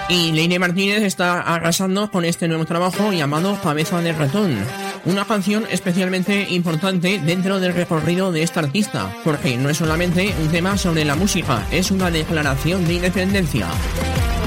Y Leire Martínez está arrasando con este nuevo trabajo llamado Cabeza de Ratón, una canción especialmente importante dentro del recorrido de esta artista, porque no es solamente un tema sobre la música, es una declaración de independencia.